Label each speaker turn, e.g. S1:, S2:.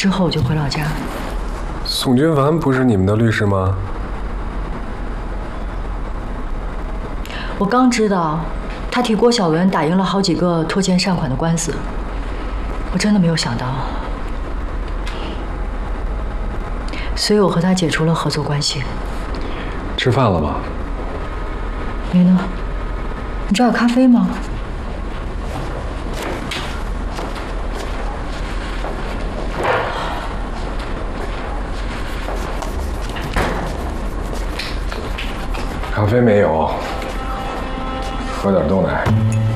S1: 之后我就回老家。
S2: 宋君凡不是你们的律师吗？
S1: 我刚知道，他替郭小伦打赢了好几个拖欠善款的官司。我真的没有想到，所以我和他解除了合作关系。
S2: 吃饭了吗？
S1: 没呢。你找点咖啡吗？
S2: 咖啡没有，喝点豆奶。